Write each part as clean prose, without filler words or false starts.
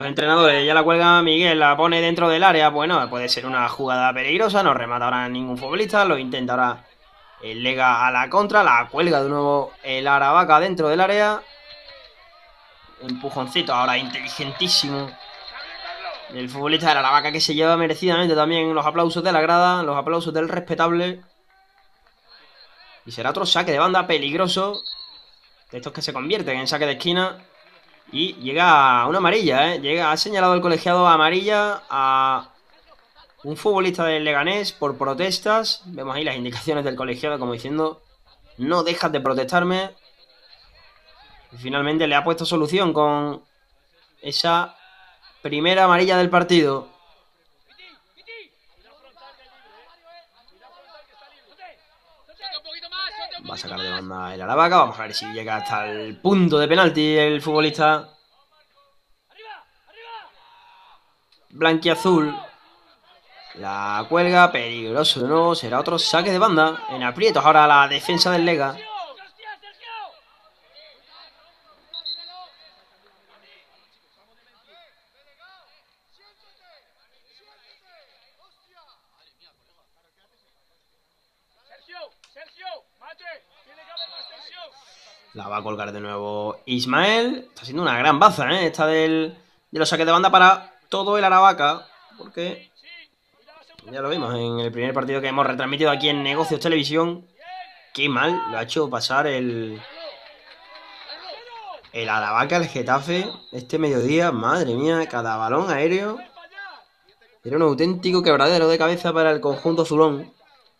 Los entrenadores ya la cuelga Miguel, la pone dentro del área. Bueno, puede ser una jugada peligrosa. No remata ahora ningún futbolista. Lo intenta ahora el Lega a la contra. La cuelga de nuevo el Aravaca dentro del área. Empujoncito ahora inteligentísimo del futbolista del Aravaca, que se lleva merecidamente también los aplausos de la grada, los aplausos del respetable. Y será otro saque de banda peligroso, de estos que se convierten en saque de esquina. Y llega una amarilla, ha señalado el colegiado amarilla a un futbolista del Leganés por protestas. Vemos ahí las indicaciones del colegiado como diciendo: no dejas de protestarme. Y finalmente le ha puesto solución con esa primera amarilla del partido. Va a sacar de banda el Aravaca. Vamos a ver si llega hasta el punto de penalti el futbolista blanquiazul. La cuelga, peligroso de nuevo. Será otro saque de banda. En aprietos ahora la defensa del Lega. La va a colgar de nuevo Ismael. Está siendo una gran baza, esta de los saques de banda para todo el Aravaca. Porque ya lo vimos en el primer partido que hemos retransmitido aquí en Negocios Televisión. Qué mal lo ha hecho pasar el Aravaca, el Getafe, este mediodía. Madre mía, cada balón aéreo era un auténtico quebradero de cabeza para el conjunto azulón.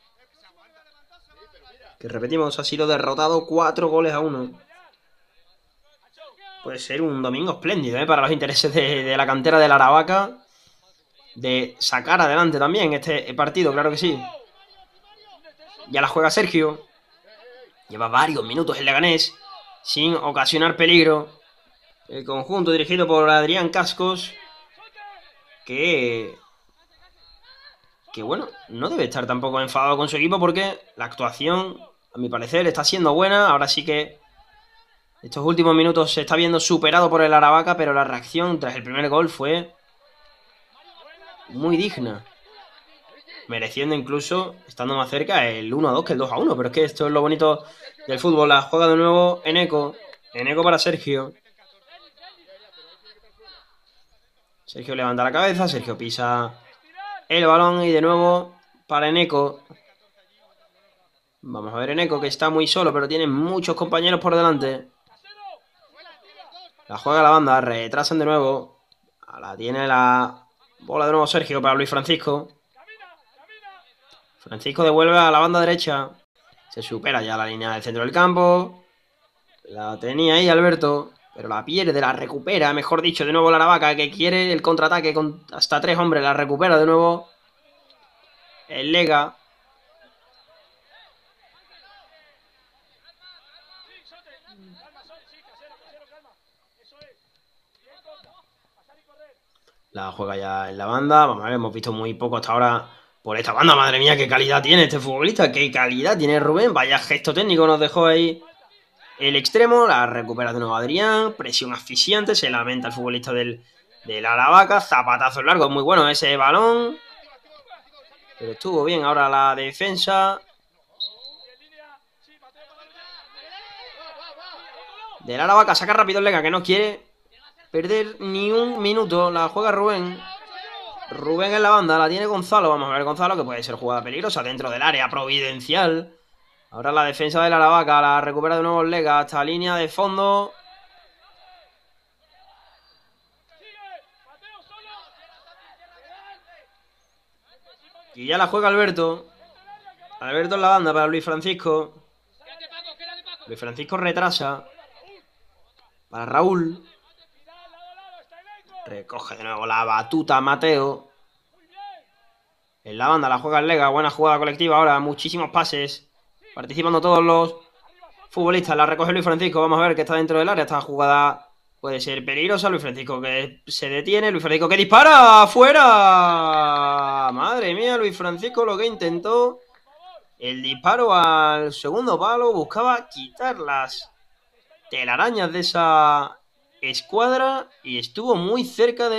Que repetimos, ha sido derrotado 4-1. Puede ser un domingo espléndido, para los intereses de la cantera del Aravaca. De sacar adelante también este partido, claro que sí. Ya la juega Sergio. Lleva varios minutos el Leganés sin ocasionar peligro. El conjunto dirigido por Adrián Cascos. Que bueno, no debe estar tampoco enfadado con su equipo, porque la actuación, a mi parecer, está siendo buena. Ahora sí que estos últimos minutos se está viendo superado por el Aravaca, pero la reacción tras el primer gol fue muy digna, mereciendo incluso, estando más cerca, el 1-2 que el 2-1. Pero es que esto es lo bonito del fútbol. La juega de nuevo Eneco para Sergio. Sergio levanta la cabeza, Sergio pisa el balón y de nuevo para Eneco. Vamos a ver Eneco, que está muy solo, pero tiene muchos compañeros por delante. La juega la banda, retrasan de nuevo. La tiene la bola de nuevo Sergio para Luis Francisco. Francisco devuelve a la banda derecha. Se supera ya la línea del centro del campo. La tenía ahí Alberto, pero la pierde, la recupera, mejor dicho, de nuevo la Aravaca, que quiere el contraataque con hasta 3 hombres. La recupera de nuevo el Lega. La juega ya en la banda. Vamos a ver, hemos visto muy poco hasta ahora por esta banda. Madre mía, qué calidad tiene este futbolista. Qué calidad tiene Rubén. Vaya gesto técnico nos dejó ahí el extremo. La recupera de nuevo Adrián. Presión asfixiante. Se lamenta el futbolista del Aravaca. Zapatazo largo. Muy bueno ese balón. Pero estuvo bien ahora la defensa del Aravaca. Saca rápido el Lega, que no quiere perder ni un minuto. La juega Rubén. Rubén en la banda, la tiene Gonzalo. Vamos a ver Gonzalo, que puede ser jugada peligrosa dentro del área providencial. Ahora la defensa del Aravaca, la recupera de nuevo el Lega hasta línea de fondo. Y ya la juega Alberto. Alberto en la banda para Luis Francisco. Luis Francisco retrasa para Raúl. Recoge de nuevo la batuta Mateo. En la banda la juega el Lega. Buena jugada colectiva ahora. Muchísimos pases. Participando todos los futbolistas. La recoge Luis Francisco. Vamos a ver que está dentro del área. Esta jugada puede ser peligrosa. Luis Francisco que se detiene. Luis Francisco que dispara. ¡Fuera! Madre mía, Luis Francisco lo que intentó. El disparo al segundo palo. Buscaba quitar las telarañas de esa escuadra. Y estuvo muy cerca de